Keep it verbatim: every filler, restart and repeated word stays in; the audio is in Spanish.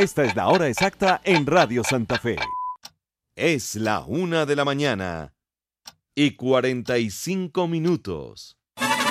Esta es la hora exacta en Radio Santa Fe. Es la una de la mañana y cuarenta y cinco minutos.